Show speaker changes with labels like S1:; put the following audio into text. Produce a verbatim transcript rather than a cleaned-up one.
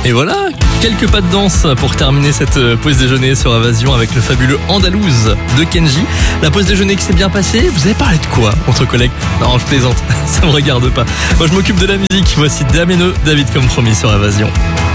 S1: Et voilà, quelques pas de danse pour terminer cette pause déjeuner sur Évasion avec le fabuleux Andalouse de Kenji. La pause déjeuner qui s'est bien passée, vous avez parlé de quoi entre collègues? Non, je plaisante, ça me regarde pas. Moi je m'occupe de la musique, voici Dameno, David comme promis sur Évasion.